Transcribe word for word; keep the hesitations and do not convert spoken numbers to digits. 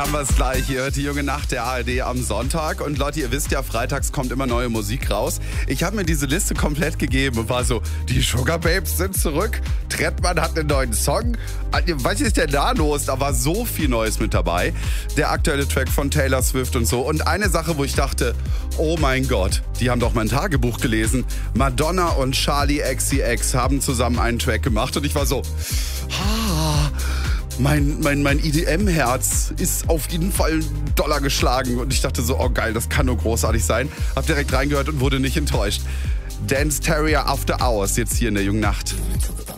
haben wir es gleich. Ihr hört die junge Nacht der A R D am Sonntag. Und Leute, ihr wisst ja, freitags kommt immer neue Musik raus. Ich habe mir diese Liste komplett gegeben und war so, die Sugar Babes sind zurück. Trettmann hat einen neuen Song. Was ist denn da los? Da war so viel Neues mit dabei. Der aktuelle Track von Taylor Swift und so. Und eine Sache, wo ich dachte, oh mein Gott, die haben doch mein Tagebuch gelesen. Madonna und Charli X C X haben zusammen einen Track gemacht. Und ich war so, ah, Mein, mein, mein E D M-Herz ist auf jeden Fall doller geschlagen. Und ich dachte so, oh geil, das kann nur großartig sein. Hab direkt reingehört und wurde nicht enttäuscht. Dance Terrier After Hours jetzt hier in der jungen Nacht.